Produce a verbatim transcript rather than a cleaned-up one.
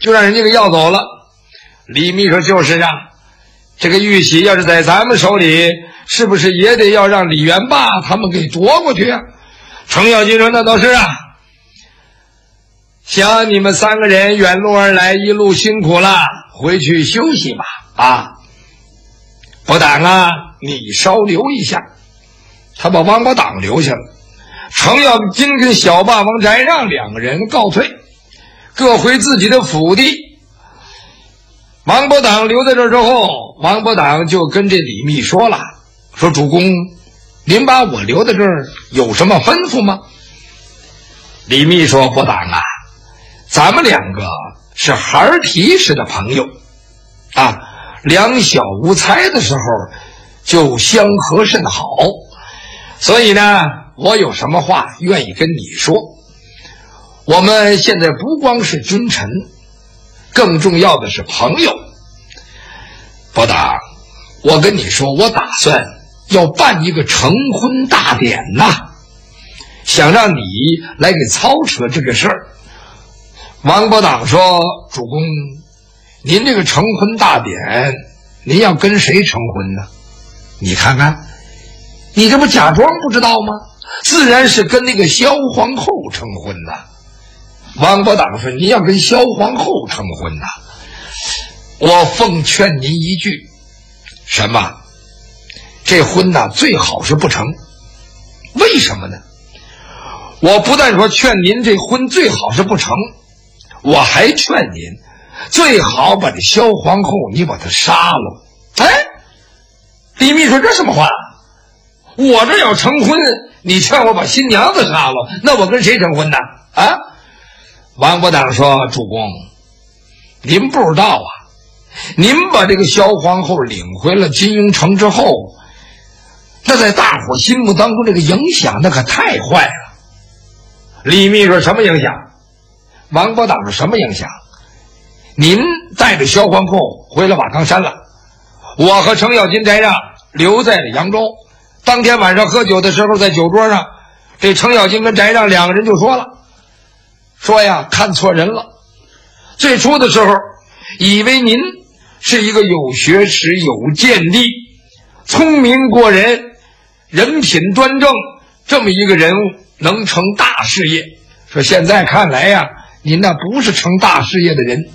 就让人家给要走了。李密说：“就是啊，这个玉玺要是在咱们手里，是不是也得要让李元霸他们给夺过去啊？”程咬金说：“那倒是啊。行，你们三个人远路而来，一路辛苦了，回去休息吧。啊，伯党啊，你稍留一下。”他把王伯党留下了。程咬金跟小霸王翟让两个人告退，各回自己的府邸。王伯党留在这之后，王伯党就跟这李密说了，说：“主公，您把我留在这儿有什么吩咐吗？”李密说：“伯党啊，咱们两个是孩提似的朋友啊，两小无猜的时候就相和甚好，所以呢，我有什么话愿意跟你说。我们现在不光是君臣，更重要的是朋友。伯党，我跟你说，我打算要办一个成婚大典呐，想让你来给操持这个事儿。”王伯党说：“主公，您这个成婚大典，您要跟谁成婚呢？你看看，你这不假装不知道吗？自然是跟那个萧皇后成婚呐。”王伯党说：“您要跟萧皇后成婚呐？我奉劝您一句，什么？这婚呐，最好是不成。为什么呢？我不但说劝您这婚最好是不成，我还劝您最好把这萧皇后你把她杀了。”哎，李密说：“这什么话？我这要成婚，你劝我把新娘子杀了，那我跟谁成婚呢？啊？”王伯党说：“主公，您不知道啊，您把这个萧皇后领回了金庸城之后，那在大伙心目当中这个影响那可太坏了。”李密说：“什么影响？”王伯党说：“什么影响？您带着萧皇后回了瓦岗山了，我和程咬金、翟让留在了扬州。当天晚上喝酒的时候，在酒桌上，这程咬金跟翟让两个人就说了，说呀，看错人了。最初的时候，以为您是一个有学识、有见地、聪明过人、人品端正这么一个人物，能成大事业。说现在看来呀，您那不是成大事业的人